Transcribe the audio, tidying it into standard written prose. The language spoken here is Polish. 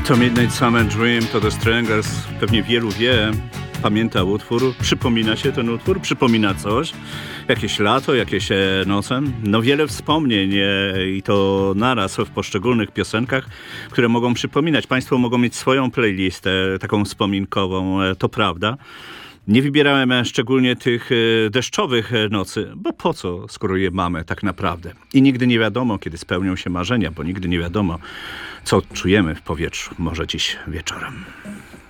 To Midnight Summer Dream, to The Strangers. Pewnie wielu wie, pamięta utwór, przypomina się ten utwór, przypomina coś, jakieś lato, jakieś noce. No wiele wspomnień i to naraz w poszczególnych piosenkach, które mogą przypominać. Państwo mogą mieć swoją playlistę, taką wspominkową, to prawda. Nie wybierałem szczególnie tych deszczowych nocy, bo po co, skoro je mamy tak naprawdę. I nigdy nie wiadomo, kiedy spełnią się marzenia, bo nigdy nie wiadomo, co czujemy w powietrzu, może dziś wieczorem.